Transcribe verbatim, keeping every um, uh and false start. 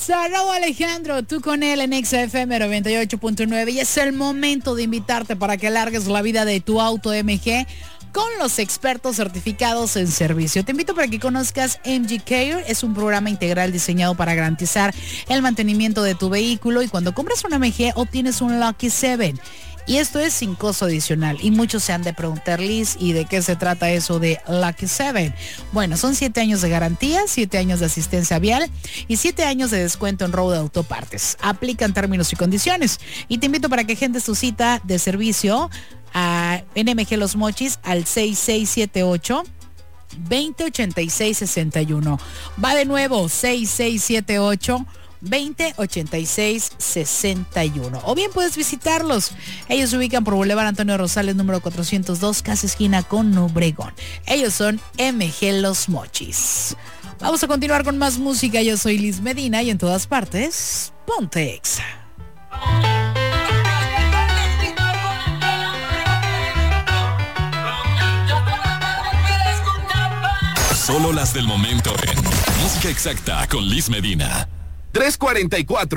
Exa, Raúl Alejandro, tú con él en Exa F M noventa y ocho punto nueve y es el momento de invitarte para que largues la vida de tu auto M G con los expertos certificados en servicio. Te invito para que conozcas M G Care. Es un programa integral diseñado para garantizar el mantenimiento de tu vehículo y cuando compras un M G obtienes un Lucky siete. Y esto es sin costo adicional. Y muchos se han de preguntar, Liz, ¿y de qué se trata eso de Lucky siete? Bueno, son siete años de garantía, siete años de asistencia vial y siete años de descuento en robo de autopartes. Aplican términos y condiciones. Y te invito para que agendes tu cita de servicio a N M G Los Mochis al seis seis siete ocho veinte ochenta y seis sesenta y uno. Va de nuevo, seis seis siete ocho veinte ochenta y seis sesenta y uno. O bien puedes visitarlos. Ellos se ubican por Boulevard Antonio Rosales, número cuatrocientos dos, casi esquina con Obregón. Ellos son M G Los Mochis. Vamos a continuar con más música. Yo soy Liz Medina y en todas partes, ponte Exa. Solo las del momento en Música Exacta con Liz Medina. tres cuarenta y cuatro.